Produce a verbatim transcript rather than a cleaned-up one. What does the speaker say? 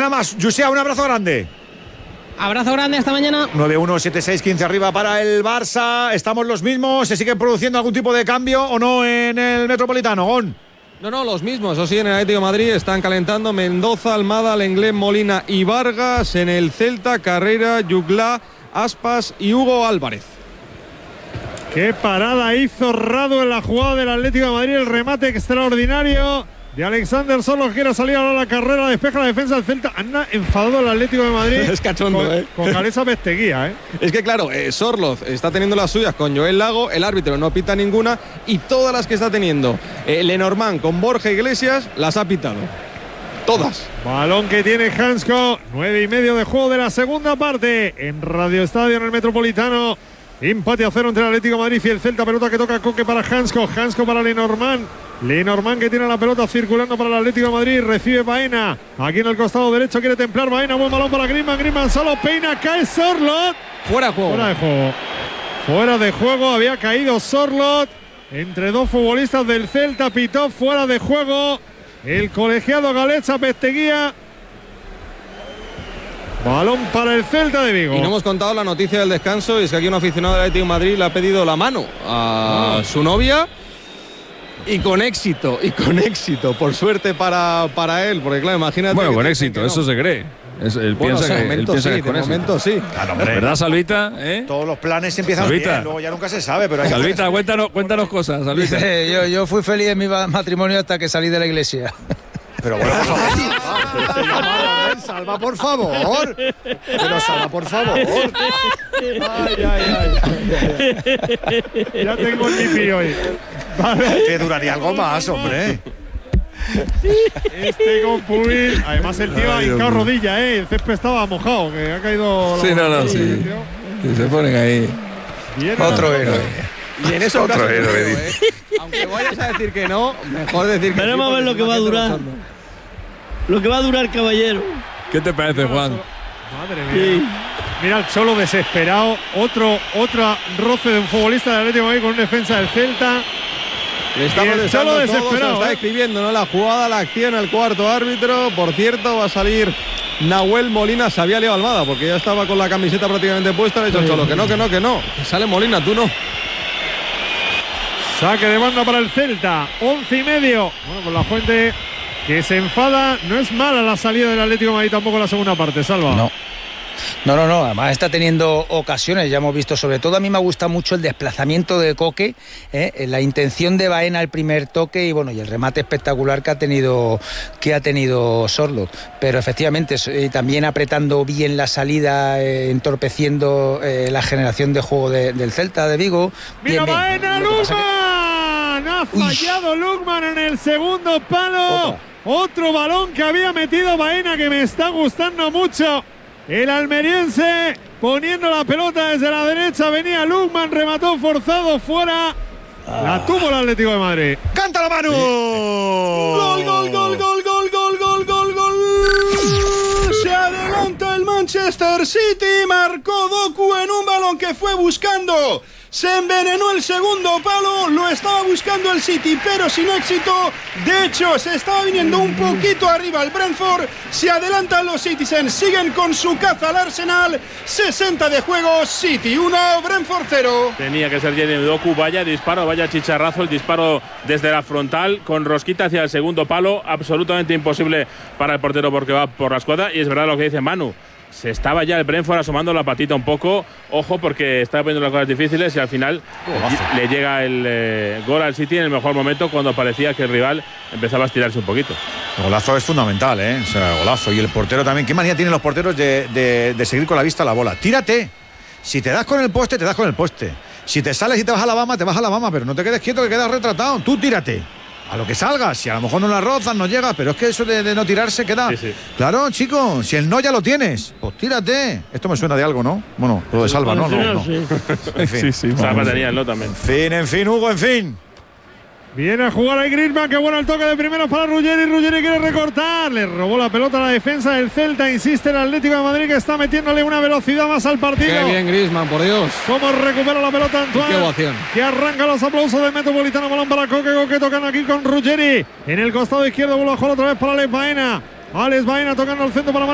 Mañana más. José, un abrazo grande. Abrazo grande, hasta mañana. nueve uno siete seis quince arriba para el Barça. Estamos los mismos. ¿Se sigue produciendo algún tipo de cambio o no en el Metropolitano, Gon? No, no, los mismos. Eso sí, en el Atlético de Madrid están calentando Mendoza, Almada, Lenglet, Molina y Vargas. En el Celta, Carrera, Yuglá, Aspas y Hugo Álvarez. Qué parada hizo Radu en la jugada del Atlético de Madrid. El remate extraordinario de Alexander Sorloth, quiere salir ahora a la carrera, despeja la defensa del Celta. Anda enfadado el Atlético de Madrid. Es cachondo, con, ¿eh? Con Galeza Besteguía, ¿eh? Es que claro, eh, Sorloth está teniendo las suyas con Joel Lago, el árbitro no pita ninguna y todas las que está teniendo eh, Lenormand con Borja Iglesias las ha pitado. Todas. Balón que tiene Hansko. Nueve y medio de juego de la segunda parte en Radio Estadio en el Metropolitano. Empate a cero entre el Atlético de Madrid y el Celta. Pelota que toca Coque para Hansko. Hansko para Lenormand. Lenormand que tiene la pelota circulando para el Atlético de Madrid. Recibe Baena. Aquí en el costado derecho quiere templar Baena. Buen balón para Griezmann. Griezmann solo peina. Cae Sorloth. Fuera de juego. Fuera de juego. Fuera de juego. Había caído Sorloth entre dos futbolistas del Celta. Pitó fuera de juego el colegiado Galeza Besteguía. Balón para el Celta de Vigo. Y no hemos contado la noticia del descanso. Y es que aquí un aficionado del Atlético de Madrid le ha pedido la mano a su novia. Y con éxito, y con éxito, por suerte para, para él, porque claro, imagínate. Bueno, con que éxito, que no. Eso se cree. Es, él Bueno, piensa de que, él momento piensa sí, que con de éxito. momento sí. Claro, hombre. ¿Verdad, Salvita? ¿Eh? Todos los planes empiezan Salvita. bien, luego ya nunca se sabe, pero hay Salvita, que... cuéntanos, cuéntanos cosas, Salvita. Dice, yo, yo fui feliz en mi matrimonio hasta que salí de la iglesia. Pero bueno, Salva, Salva, por favor. Pero Salva, por favor. Ay, ay, ay. Ya tengo el nipi hoy. Vale. Que duraría algo más, hombre. Este con Pubil. Además, el tío ha hincado rodilla, ¿eh? El césped estaba mojado, que ha caído. Sí, no, no, sí. Sí, se ponen ahí. Bien, Otro héroe. Y en eso Otro héroe, ¿eh? Aunque vayas a decir que no, mejor decir que Veremos sí, a ver lo porque que va a si no, durar. echando. Lo que va a durar, caballero. ¿Qué te parece, Juan? Madre mía. Sí. Mira el Cholo desesperado. Otro, otro roce de un futbolista del Atlético de Madrid con un defensa del Celta. Le estamos Y el deseando Cholo todo, se lo desesperado, está ¿eh? escribiendo, ¿no? La jugada, la acción, el cuarto árbitro. Por cierto, va a salir Nahuel Molina. Se había liado Almada porque ya estaba con la camiseta prácticamente puesta. Le ha dicho el Cholo que no, que no, que no. Que sale Molina, tú no. Saque de banda para el Celta. Once y medio. Bueno, con la Fuente que se enfada. No es mala la salida del Atlético de Madrid tampoco en la segunda parte, Salva. No. No, no, no, además está teniendo ocasiones, ya hemos visto, sobre todo a mí me gusta mucho el desplazamiento de Coque, ¿eh? La intención de Baena al primer toque y bueno, y el remate espectacular que ha tenido que ha tenido Sorloth, pero efectivamente eh, también apretando bien la salida, eh, entorpeciendo eh, la generación de juego de, del Celta de Vigo. Mira Bien, Baena, bien. Lukman, ha fallado Lukman en el segundo palo. Otra. Otro balón que había metido Baena que me está gustando mucho. El almeriense poniendo la pelota desde la derecha, venía Lukman, remató forzado fuera. Ah. La tuvo el Atlético de Madrid. ¡Cántalo, Manu! Gol, gol, gol, gol, gol, gol, gol, gol, gol. Se adelanta el Manchester City, marcó Doku en un balón que fue buscando. Se envenenó el segundo palo, lo estaba buscando el City, pero sin éxito. De hecho, se estaba viniendo un poquito arriba el Brentford. Se adelantan los Citizens, siguen con su caza al Arsenal. sesenta de juego, City uno, Brentford cero. Tenía que ser Jeremy Doku, vaya disparo, vaya chicharrazo, el disparo desde la frontal, con rosquita hacia el segundo palo. Absolutamente imposible para el portero porque va por la escuadra. Y es verdad lo que dice Manu. Se estaba ya el Brentford asomando la patita un poco. Ojo, porque estaba poniendo las cosas difíciles y al final oh, le llega el eh, gol al City en el mejor momento cuando parecía que el rival empezaba a estirarse un poquito. El golazo es fundamental, ¿eh? O sea, golazo. Y el portero también. ¿Qué manía tienen los porteros de, de, de seguir con la vista a la bola? Tírate. Si te das con el poste, te das con el poste. Si te sales y te vas a la bama, te vas a la bama. Pero no te quedes quieto, que quedas retratado. Tú tírate. A lo que salgas, si a lo mejor no la rozas, no llega, pero es que eso de, de no tirarse queda. Sí, sí. Claro, chico, si el no ya lo tienes, pues tírate. Esto me suena de algo, ¿no? Bueno, lo de Salva, ¿no? No, no. Sí. En fin. Sí, sí, Salva tenía el no también. En fin, en fin, Hugo, en fin. Viene a jugar ahí Griezmann, que bueno el toque de primero para Ruggeri. Ruggeri quiere recortar, le robó la pelota a la defensa del Celta. Insiste el Atlético de Madrid que está metiéndole una velocidad más al partido. Qué bien Griezmann, por Dios. Cómo recupera la pelota Antoine. Qué ovación. Que arranca los aplausos del Metropolitano. Balón para Coque, Coque tocando aquí con Ruggeri. En el costado izquierdo, vuelve a jugar otra vez para Alex Baena. Alex Baena tocando al centro para